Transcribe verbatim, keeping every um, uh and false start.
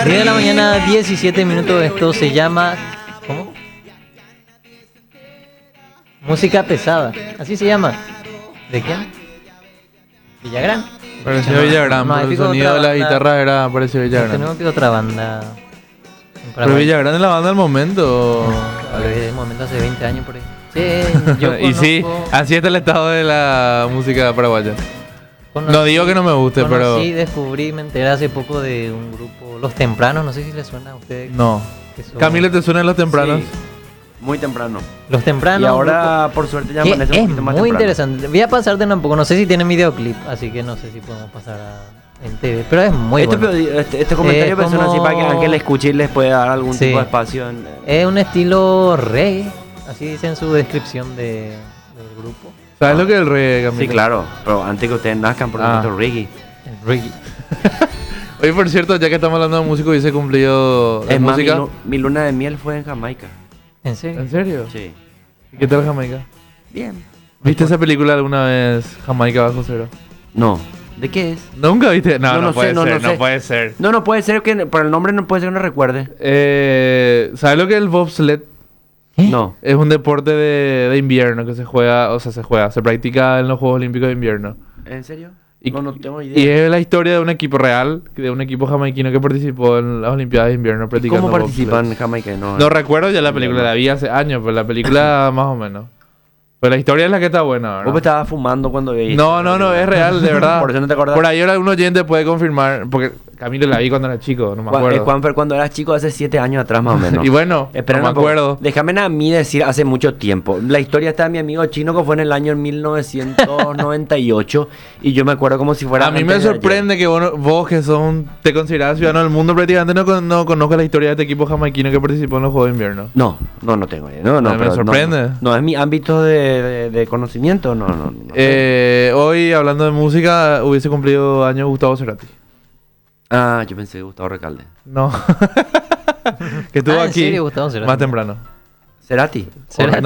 diez de la mañana, diecisiete minutos. Esto se llama... ¿Cómo? Música pesada. Así se llama. ¿De quién? Villagrán. Pareció No, Villagrán, no, pero el épico sonido de otra la banda. guitarra era pareció Villagrán. Tenemos que otra banda. en Pero Paraguay. Villagrán es la banda del momento. A ver, de momento hace veinte años por ahí. Sí, yo Y sí, conozco- así está el estado de la música paraguaya. conocí- No digo que no me guste, pero... Conocí, descubrí, me enteré hace poco de un grupo, Los Tempranos, no sé si les suena a ustedes. No. que son- Camilo, ¿te suenan los tempranos? Sí, muy temprano. Los Tempranos. Y un ahora, por suerte, ya grupo amanece que un es poquito más muy temprano. interesante. Voy a pasarte un poco, no sé si tienen videoclip, así que no sé si podemos pasar a, en T V, pero es muy Este, bueno. pe- este, este comentario Es persona así como- para que Ángel escuche y les pueda dar algún Sí. tipo de espacio. En, Es un estilo reggae, así dice en su descripción de, del grupo. ¿Sabes lo que es el reggae, Camilo? sí, claro, pero antes que ustedes nazcan, por Ah. ejemplo, reggae. El reggae. Oye, por cierto, ya que estamos hablando de música, hubiese cumplido de Es más, mi, música. lu- mi luna de miel fue en Jamaica. ¿En serio? ¿En serio? Sí. ¿Y qué tal Jamaica? Bien. ¿Viste esa película alguna vez, Jamaica bajo cero? No. ¿De qué es? ¿Nunca viste? No, No, no, no puede sé, no, ser, no no, sé. puede ser. No, no puede ser que por el nombre no puede ser que no recuerde. Eh, ¿Sabes lo que es el bobsled? ¿Eh? No. Es un deporte de, de invierno que se juega, o sea, se juega, se practica en los Juegos Olímpicos de Invierno. ¿En serio? Y, no, no tengo idea. y es la historia de un equipo real, de un equipo jamaiquino que participó en las Olimpiadas de Invierno practicando ¿Cómo participan bobsled. en Jamaica? No, No recuerdo ya la película, no. la vi hace años, pero la película más o menos. Pero la historia es la que está buena, Vos me ¿verdad? estabas fumando cuando veías. No, no, no, es real, de verdad. Por eso no te acordás. Por ahí ahora un oyente puede confirmar, porque Camilo la vi cuando era chico, no me Juan, eh, acuerdo. Juanfer, cuando eras chico, hace siete años atrás más o menos. Y bueno, Espera no me un poco. acuerdo. Déjame a mí decir hace mucho tiempo. La historia está de mi amigo chino que fue en el año mil novecientos noventa y ocho y yo me acuerdo como si fuera A mí antes me de ayer. sorprende que vos, no- vos que son, te consideras ciudadano del mundo, prácticamente no, con- no conozcas la historia de este equipo jamaiquino que participó en los Juegos de Invierno. No, no, no tengo idea. No, no, A mí me pero no, sorprende. No, no, es mi ámbito de, de- de conocimiento. No, no, no. sé. Eh, hoy, hablando de música, hubiese cumplido años Gustavo Cerati. Ah, yo pensé Gustavo Recalde. No. que estuvo Ah, ¿en aquí serio, Gustavo Cerati? más temprano. Cerati. Cerati.